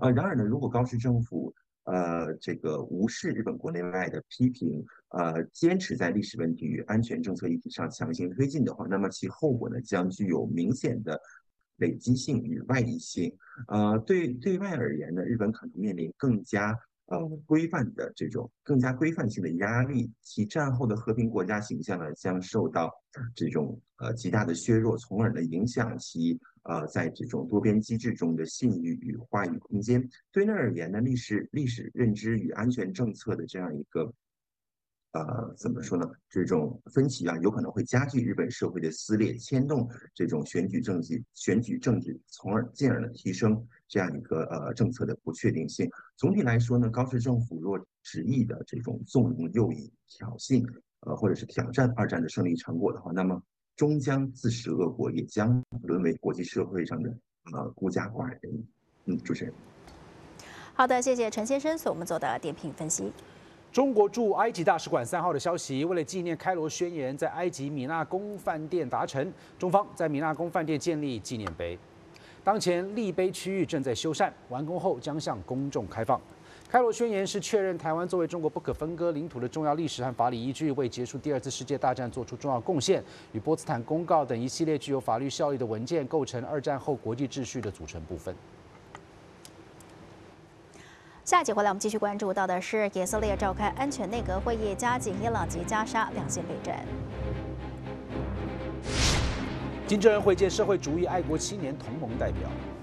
然而呢，如果高市政府这个无视日本国内外的批评，坚持在历史问题与安全政策议题上强行推进的话，那么其后果呢将具有明显的累积性与外溢性。对外而言呢，日本可能面临更加规范性的压力，其战后的和平国家形象呢将受到这种极大的削弱，从而呢影响其在这种多边机制中的信誉与话语空间。对内而言呢，历史认知与安全政策的这样一个怎么说呢？这种分歧啊，有可能会加剧日本社会的撕裂，牵动这种选举政治，进而呢提升这样一个政策的不确定性。总体来说呢，高市政府若执意的这种纵容、诱引、挑衅，或者是挑战二战的胜利成果的话，那么终将自食恶果，也将沦为国际社会上的孤家寡人。主持人。 好的，谢谢陈先生所我们做的点评分析。 中国驻埃及大使馆3号的消息，为了纪念开罗宣言在埃及米纳宫饭店达成，中方在米纳宫饭店建立纪念碑。当前立碑区域正在修缮，完工后将向公众开放。开罗宣言是确认台湾作为中国不可分割领土的重要历史和法理依据，为结束第2次世界大战做出重要贡献，与波茨坦公告等一系列具有法律效力的文件，构成2战后国际秩序的组成部分。 下一集回来，我们继续关注到的是以色列召开安全内阁会议，加紧伊朗及加沙两线备战。 金正恩会见社会主义爱国青年同盟代表。